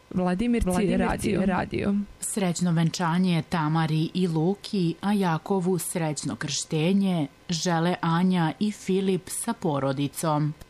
Vladimir radio. Srećno venčanje Tamari i Luki, a Jakovu srećno krštenje žele Anja i Filip sa porodicom.